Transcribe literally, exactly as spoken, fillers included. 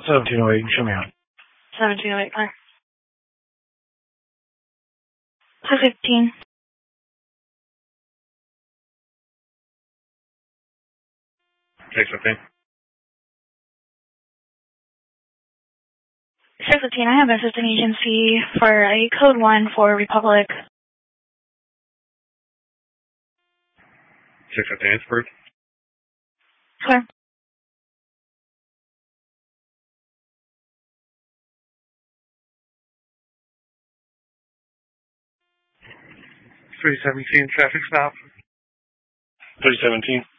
seventeen oh eight, show me out. seventeen oh eight, car. six fifteen. six fifteen. six fifteen, I have assistant agency for a code one for Republic. six fifteen, it's approved. Clear. three seventeen, traffic stop. three seventeen.